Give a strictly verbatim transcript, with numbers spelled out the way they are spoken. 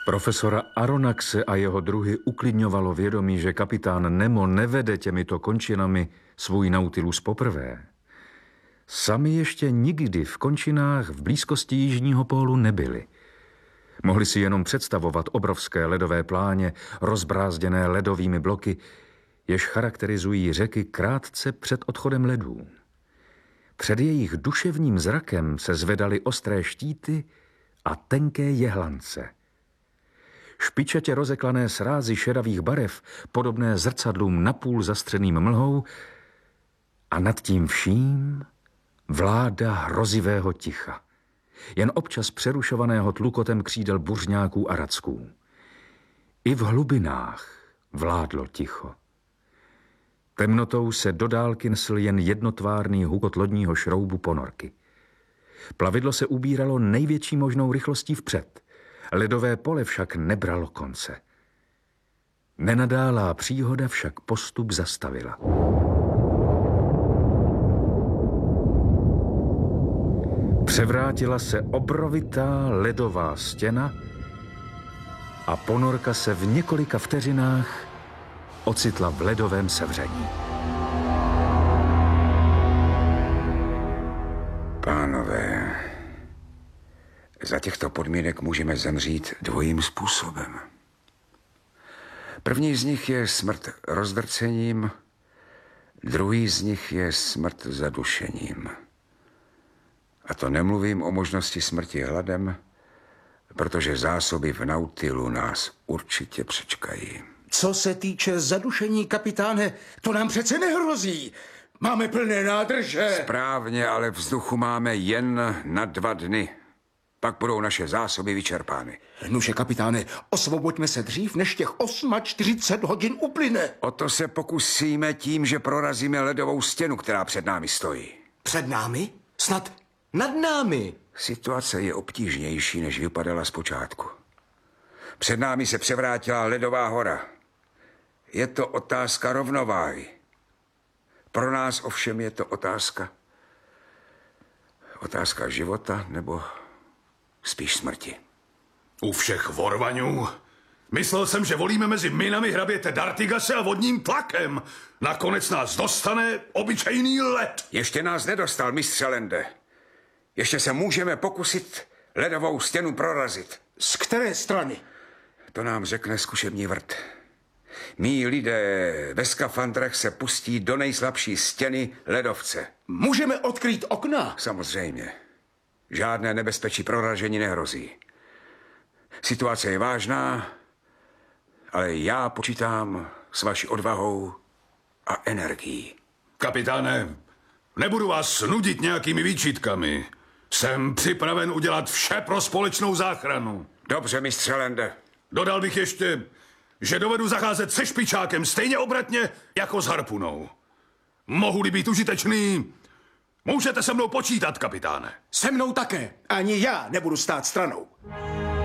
Profesora Aronnaxe a jeho druhy uklidňovalo vědomí, že kapitán Nemo nevede těmito končinami svůj Nautilus poprvé. Sami ještě nikdy v končinách v blízkosti jižního pólu nebyli. Mohli si jenom představovat obrovské ledové pláně, rozbrázděné ledovými bloky, jež charakterizují řeky krátce před odchodem ledů. Před jejich duševním zrakem se zvedaly ostré štíty a tenké jehlance. Špičatě rozeklané srázy šedavých barev, podobné zrcadlům napůl zastřeným mlhou, a nad tím vším vláda hrozivého ticha, jen občas přerušovaného tlukotem křídel buřňáků a racků. I v hlubinách vládlo ticho. Temnotou se do dálky nesl jen jednotvárný hukot lodního šroubu ponorky. Plavidlo se ubíralo největší možnou rychlostí vpřed. Ledové pole však nebralo konce. Nenadálá příhoda však postup zastavila. Převrátila se obrovitá ledová stěna a ponorka se v několika vteřinách ocitla v ledovém sevření. Pánové, za těchto podmínek můžeme zemřít dvojím způsobem. První z nich je smrt rozdrcením, druhý z nich je smrt zadušením. A to nemluvím o možnosti smrti hladem, protože zásoby v Nautilu nás určitě přečkají. Co se týče zadušení, kapitáne, to nám přece nehrozí. Máme plné nádrže. Správně, ale vzduchu máme jen na dva dny. Pak budou naše zásoby vyčerpány. Nuže, kapitáne, osvoboďme se dřív, než těch čtyřicet osm hodin uplyne. O to se pokusíme tím, že prorazíme ledovou stěnu, která před námi stojí. Před námi? Snad nad námi. Situace je obtížnější, než vypadala zpočátku. Před námi se převrátila ledová hora. Je to otázka rovnováhy. Pro nás ovšem je to otázka... Otázka života nebo spíš smrti. U všech vorvaňů. Myslel jsem, že volíme mezi minami hraběte D'Artigase a vodním tlakem. Nakonec nás dostane obyčejný led. Ještě nás nedostal, mistře Lende. Ještě se můžeme pokusit ledovou stěnu prorazit. Z které strany? To nám řekne zkušební vrt. Mí lidé ve skafandrech se pustí do nejslabší stěny ledovce. Můžeme odkrýt okna? Samozřejmě. Žádné nebezpečí proražení nehrozí. Situace je vážná, ale já počítám s vaší odvahou a energií. Kapitáne, nebudu vás nudit nějakými výčitkami. Jsem připraven udělat vše pro společnou záchranu. Dobře, mistře Lende. Dodal bych ještě, že dovedu zacházet se špičákem stejně obratně jako s harpunou. Mohu-li být užitečný, můžete se mnou počítat, kapitáne. Se mnou také. Ani já nebudu stát stranou.